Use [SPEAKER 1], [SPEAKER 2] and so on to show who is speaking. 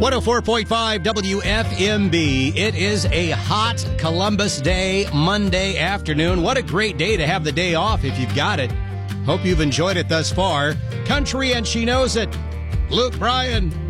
[SPEAKER 1] 104.5 WFMB. It is a hot Columbus Day, Monday afternoon. What a great day to have the day off if you've got it. Hope you've enjoyed it thus far. Country and She Knows It. Luke Bryan.